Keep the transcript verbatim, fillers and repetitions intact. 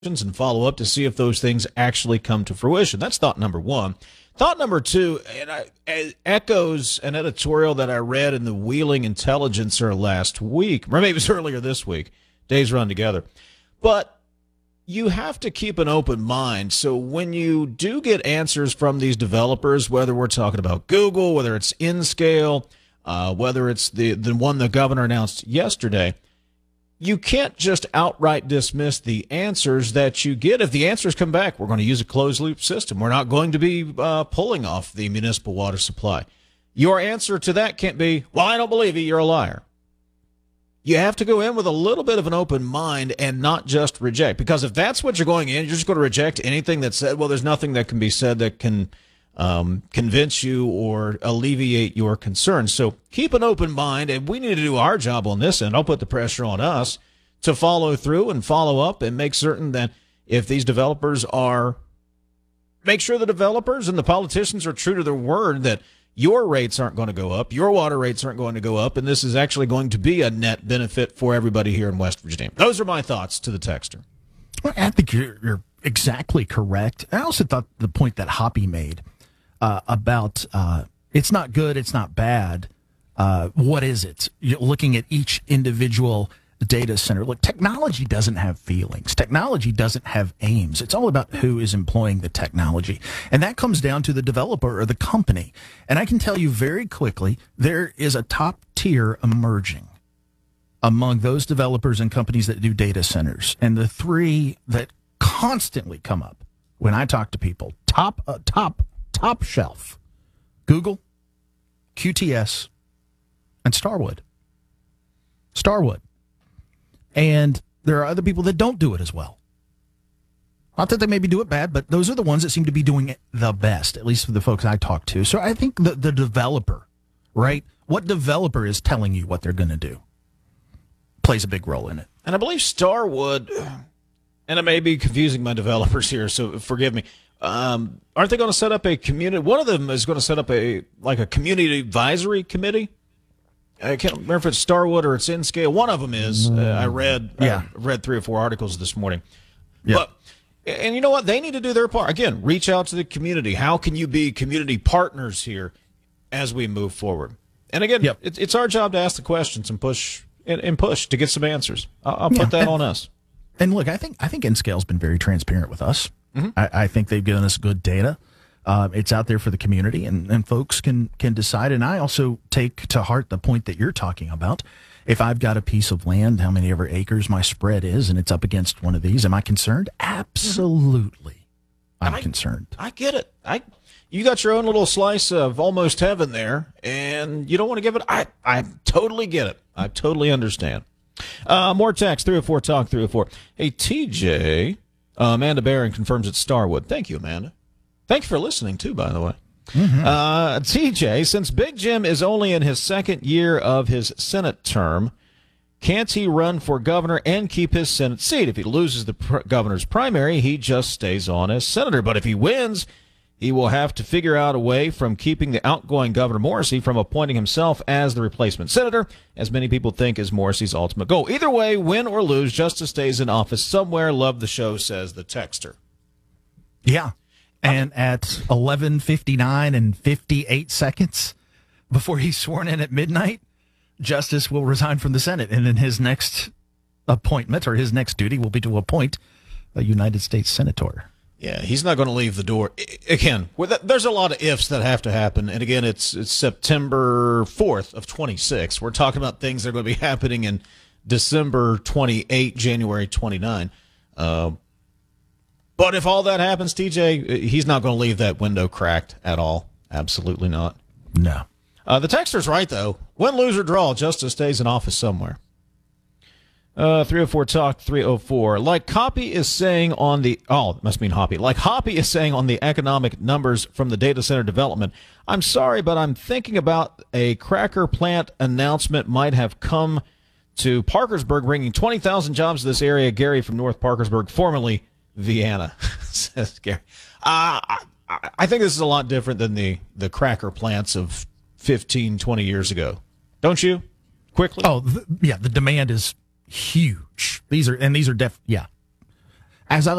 and follow up to see if those things actually come to fruition. That's thought number one. Thought number two, and I, it echoes an editorial that I read in the Wheeling Intelligencer last week, or maybe it was earlier this week. Days run together. But you have to keep an open mind. So when you do get answers from these developers, whether we're talking about Google, whether it's InScale, uh, whether it's the, the one the governor announced yesterday, you can't just outright dismiss the answers that you get. If the answers come back, we're going to use a closed-loop system. We're not going to be uh, pulling off the municipal water supply. Your answer to that can't be, well, I don't believe you, you're a liar. You have to go in with a little bit of an open mind and not just reject. Because if that's what you're going in, you're just going to reject anything that's said. Well, there's nothing that can be said that can um, convince you or alleviate your concerns. So keep an open mind, and we need to do our job on this end. I'll put the pressure on us to follow through and follow up and make certain that if these developers are, make sure the developers and the politicians are true to their word that your rates aren't going to go up, your water rates aren't going to go up, and this is actually going to be a net benefit for everybody here in West Virginia. Those are my thoughts to the texter. Well, I think you're, you're exactly correct. I also thought the point that Hoppy made uh, about uh, it's not good, it's not bad. Uh, what is it? You're looking at each individual data center. Look, technology doesn't have feelings. Technology doesn't have aims. It's all about who is employing the technology. And that comes down to the developer or the company. And I can tell you very quickly, there is a top tier emerging among those developers and companies that do data centers. And the three that constantly come up when I talk to people, top, uh, top, top shelf, Google, Q T S, and Starwood. Starwood. And there are other people that don't do it as well. Not that they maybe do it bad, but those are the ones that seem to be doing it the best, at least for the folks I talk to. So I think the, the developer, right? What developer is telling you what they're going to do plays a big role in it. And I believe Starwood, and I may be confusing my developers here, so forgive me. Um, aren't they going to set up a community? One of them is going to set up a like a community advisory committee. I can't remember if it's Starwood or it's InScale. One of them is. Uh, I read yeah. I read three or four articles this morning. Yeah. But, and you know what? They need to do their part. Again, reach out to the community. How can you be community partners here as we move forward? And again, yep. it, it's our job to ask the questions and push and, and push to get some answers. I'll, I'll yeah. put that and, on us. And look, I think I think InScale's been very transparent with us. Mm-hmm. I, I think they've given us good data. Uh, it's out there for the community, and, and folks can, can decide. And I also take to heart the point that you're talking about. If I've got a piece of land, how many ever acres my spread is, and it's up against one of these, am I concerned? Absolutely. I'm I, concerned. I get it. I You got your own little slice of almost heaven there, and you don't want to give it. I, I totally get it. I totally understand. Uh, more text, three oh four Talk, three oh four. Hey, T J, uh, Amanda Barron confirms it's Starwood. Thank you, Amanda. Thank you for listening, too, by the way. Mm-hmm. Uh, T J, since Big Jim is only in his second year of his Senate term, can't he run for governor and keep his Senate seat? If he loses the pr- governor's primary, he just stays on as senator. But if he wins, he will have to figure out a way from keeping the outgoing Governor Morrisey from appointing himself as the replacement senator, as many people think is Morrisey's ultimate goal. Either way, win or lose, Justice stays in office somewhere. Love the show, says the texter. Yeah. And at eleven fifty-nine and fifty-eight seconds before he's sworn in at midnight, Justice will resign from the Senate. And then his next appointment or his next duty will be to appoint a United States senator. Yeah, he's not going to leave the door. Again, there's a lot of ifs that have to happen. And again, it's it's September fourth of twenty-six. We're talking about things that are going to be happening in December twenty-eighth, January twenty-ninth. Uh, But if all that happens, T J, he's not going to leave that window cracked at all. Absolutely not. No. Uh, the texter's right, though. Win, lose, or draw, Justice stays in office somewhere. Uh, three oh four Talk, three oh four. Like Hoppy is saying on the... Oh, it must mean Hoppy. Like Hoppy is saying on the economic numbers from the data center development, I'm sorry, but I'm thinking about a cracker plant announcement might have come to Parkersburg, bringing twenty thousand jobs to this area. Gary from North Parkersburg, formerly Vienna, says Gary. Uh, I, I think this is a lot different than the, the cracker plants of fifteen, twenty years ago. Don't you? Quickly? Oh, the, yeah, the demand is huge. These are, and these are def, yeah. as I